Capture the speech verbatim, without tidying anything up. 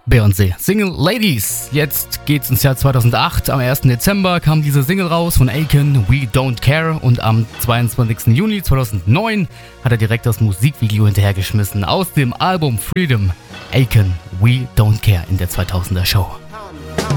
Beyoncé, Single Ladies. Jetzt geht's ins Jahr zweitausendacht. Am ersten Dezember kam diese Single raus von Akon, We Don't Care. Und am zweiundzwanzigsten Juni zweitausendneun hat er direkt das Musikvideo hinterhergeschmissen aus dem Album Freedom. Akon, We Don't Care in der zweitausender Show.